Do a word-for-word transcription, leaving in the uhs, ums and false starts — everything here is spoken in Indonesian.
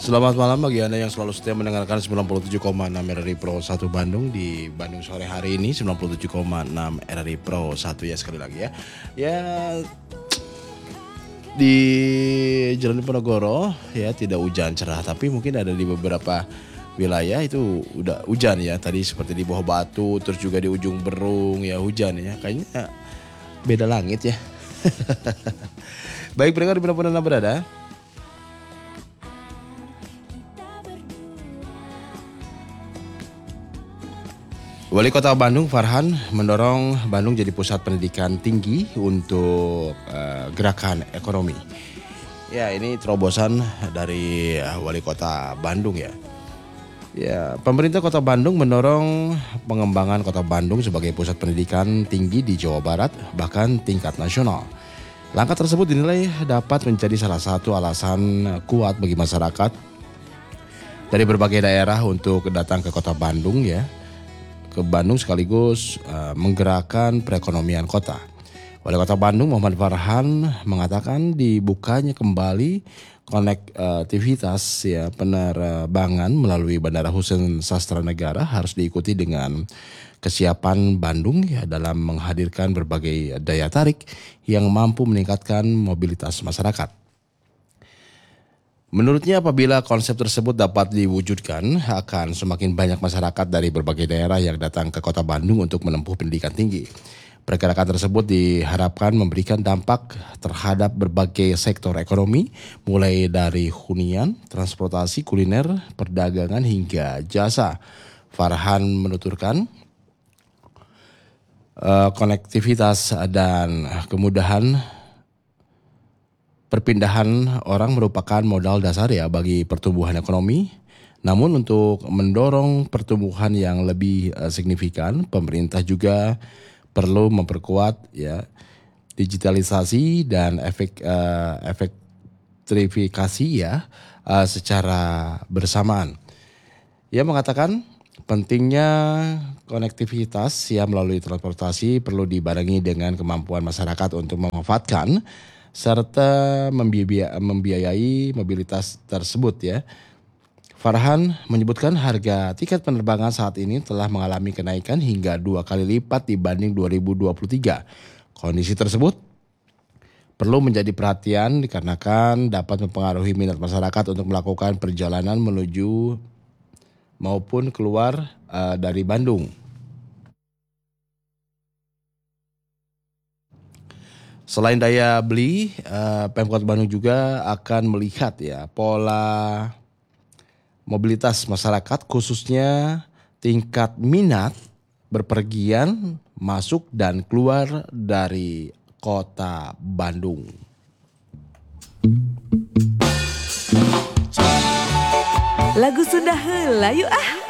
Selamat malam bagi Anda yang selalu setia mendengarkan sembilan puluh tujuh koma enam R R I Pro satu Bandung di Bandung sore hari ini sembilan puluh tujuh koma enam R R I Pro satu ya sekali lagi ya. Ya di Jalan Diponegoro ya tidak hujan cerah tapi mungkin ada di beberapa wilayah itu udah hujan ya. Tadi seperti di Bawah Batu terus juga di ujung Berung ya hujan ya. Kayaknya beda langit ya. Baik pendengar dimanapun Anda berada. Wali Kota Bandung Farhan mendorong Bandung jadi pusat pendidikan tinggi untuk uh, gerakan ekonomi. Ya ini terobosan dari uh, Wali Kota Bandung ya. Ya pemerintah Kota Bandung mendorong pengembangan Kota Bandung sebagai pusat pendidikan tinggi di Jawa Barat bahkan tingkat nasional. Langkah tersebut dinilai dapat menjadi salah satu alasan kuat bagi masyarakat dari berbagai daerah untuk datang ke Kota Bandung ya. ke Bandung sekaligus uh, menggerakkan perekonomian kota. Wali Kota Bandung Muhammad Farhan mengatakan dibukanya kembali konektivitas ya penerbangan melalui Bandara Husein Sastra Negara harus diikuti dengan kesiapan Bandung ya dalam menghadirkan berbagai daya tarik yang mampu meningkatkan mobilitas masyarakat. Menurutnya apabila konsep tersebut dapat diwujudkan akan semakin banyak masyarakat dari berbagai daerah yang datang ke Kota Bandung untuk menempuh pendidikan tinggi. Pergerakan tersebut diharapkan memberikan dampak terhadap berbagai sektor ekonomi mulai dari hunian, transportasi, kuliner, perdagangan hingga jasa. Farhan menuturkan uh, konektivitas dan kemudahan perpindahan orang merupakan modal dasar ya bagi pertumbuhan ekonomi. Namun untuk mendorong pertumbuhan yang lebih uh, signifikan, pemerintah juga perlu memperkuat ya digitalisasi dan efek uh, efektivifikasi ya uh, secara bersamaan. Ia mengatakan pentingnya konektivitas yang melalui transportasi perlu dibarengi dengan kemampuan masyarakat untuk memanfaatkan serta membiayai mobilitas tersebut ya. Farhan menyebutkan harga tiket penerbangan saat ini telah mengalami kenaikan hingga dua kali lipat dibanding dua ribu dua puluh tiga. Kondisi tersebut perlu menjadi perhatian dikarenakan dapat mempengaruhi minat masyarakat untuk melakukan perjalanan menuju maupun keluar uh, dari Bandung. Selain daya beli, uh, Pemkot Bandung juga akan melihat ya pola mobilitas masyarakat khususnya tingkat minat berpergian masuk dan keluar dari Kota Bandung. Lagu Sunda heula yuk ah.